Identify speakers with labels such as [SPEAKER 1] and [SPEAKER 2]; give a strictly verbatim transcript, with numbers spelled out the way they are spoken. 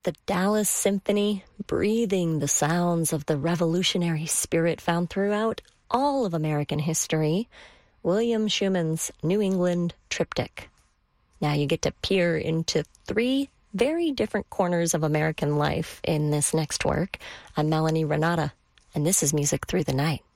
[SPEAKER 1] the Dallas Symphony, breathing the sounds of the revolutionary spirit found throughout all of American history, William Schumann's New England Triptych. Now you get to peer into three very different corners of American life in this next work. I'm Melanie Renata, and this is Music Through the Night.